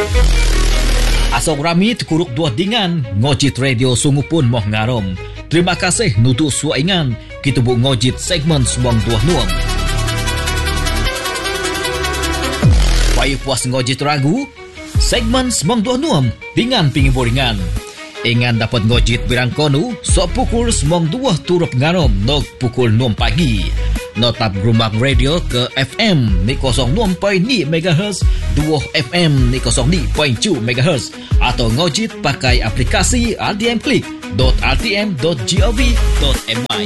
Asok rami terkuruk dua dingan ngojit radio sungu pun moh ngarom. Terima kasih nutuk suaingan kita bu ngojit segmen semong dua nuam. Payah puas ngojit ragu segmen semong dua nuam dengan pingi boringan. Ingan dapat ngojit birang konu sok pukul semong dua turup ngarom nok pukul 6 pagi. Notap Grumak Radio ke FM ni 06.2 MHz, 2 FM ni 02.2 MHz atau ngojit pakai aplikasi rdmclick.rtm.gov.my.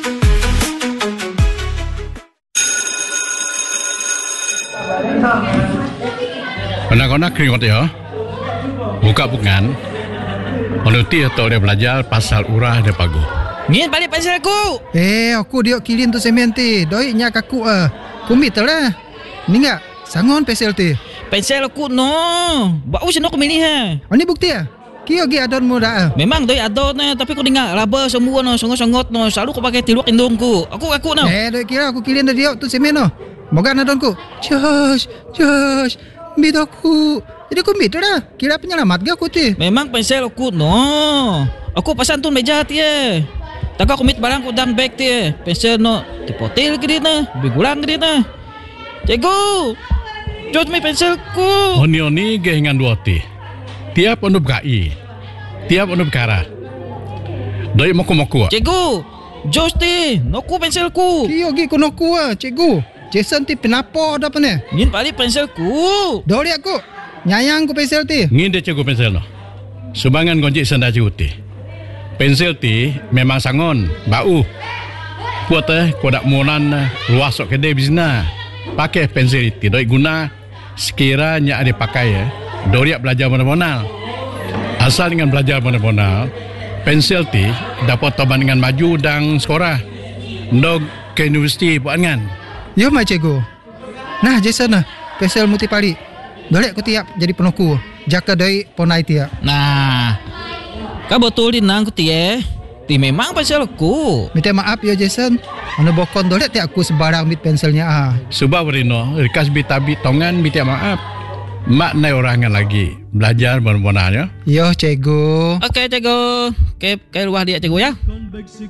Anak-anak keringat ya. Buka bukan. Menuti atau dia belajar pasal urah dia pagu. Ngin balik pensel aku. Aku diok kilin tu semen ti. Doi nya kaku kumit lah. Ni enggak sangon pensel ti. Pensel aku no. Bau senok mini ha. Ini bukti Kio gi adon mu dah. Memang doi adon tapi aku dengar raba semua no songot-songot no. Selalu aku pakai tiluk indungku. Aku no. Doi kira aku kilin diok tu semen no. Moga adonku. Josh. Bidoku. Jadi aku mit dah. Kira penyelamat ga aku ti. Memang pensel aku no. Aku pasan tu meja ti Taka kumit barang ku dalam beg ti pensel no tipotil ke na bigulang ke na. Cikgu. Jod mi pensel ku. Oni ge hingan dua ti. Tiap onup gai. Tiap onup kara. Doi moku. Cikgu. Jos ti noku pensel ku. Kio gi ku noku cikgu. Jason ti penapo ada apa ni? Ngin balik pensel ku. Dori aku. Nyayang ku pensel ti. Ngin dia cikgu pensel no. Subangan gonjik senda cikgu ti. Pensel ti memang sangon, bau. Kuat kuat monan luas sok kedai bisna. Pakai pensel ti doi guna sekiranya ada pakai dori belajar mana-mana. Asal dengan belajar mana-mana, pensel ti dapat toban dengan maju dan sekolah. Ndog ke universiti buat kan. Yo mai cikgu. Nah Jason pensel muti pali. Dori aku tiap jadi penoku. Jaka doi ponai tiap. Nah. Kau betul di nang kuti Ti memang pensel aku. Minta maaf ya Jason. Anu bokon dolet ti aku sebarang bit penselnya Sebab Rino, rikas bit-bit tongan minta maaf. Mak nai orangan lagi belajar benar-benarnya. Yo cikgu. Okey cikgu. Ke luar dia cikgu ya.